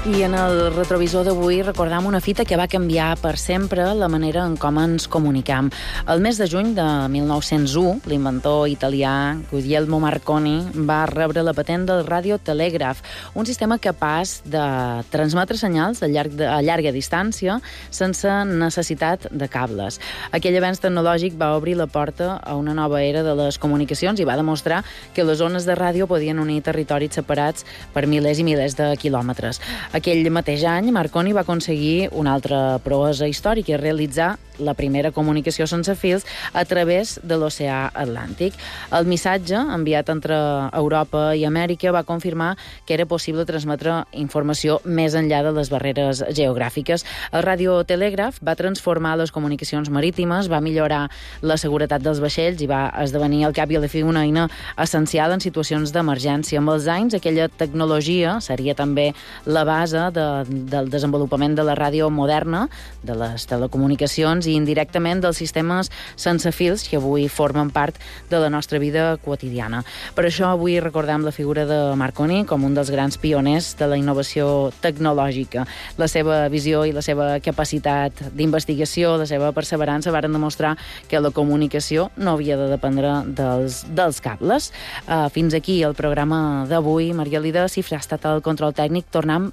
I en el retrovisor d'avui recordam una fita que va canviar per sempre la manera en com ens comunicam. El mes de juny de 1901, l'inventor italià Guglielmo Marconi va rebre la patent del radiotelegraf, un sistema capaç de transmetre senyals a llarga distància sense necessitat de cables. Aquell avenç tecnològic va obrir la porta a una nova era de les comunicacions i va demostrar que les ones de ràdio podien unir territoris separats per milers i milers de quilòmetres. Aquell mateix any, Marconi va aconseguir una altra proesa històrica, realitzar la primera comunicació sense fils a través de l'oceà Atlàntic. El missatge, enviat entre Europa i Amèrica, va confirmar que era possible transmetre informació més enllà de les barreres geogràfiques. El radiotelègraf va transformar les comunicacions marítimes, va millorar la seguretat dels vaixells i va esdevenir al cap i a la fi una eina essencial en situacions d'emergència. Amb els anys, aquella tecnologia seria també la base del desenvolupament de la ràdio moderna, de les telecomunicacions i indirectament dels sistemes sense fils que avui formen part de la nostra vida quotidiana. Per això avui recordam la figura de Marconi com un dels grans pioners de la innovació tecnològica. La seva visió i la seva capacitat d'investigació, la seva perseverança varen demostrar que la comunicació no havia de dependre dels cables. Fins aquí el programa d'avui. Maria Lida Cifrà ha estat el control tècnic. Tornem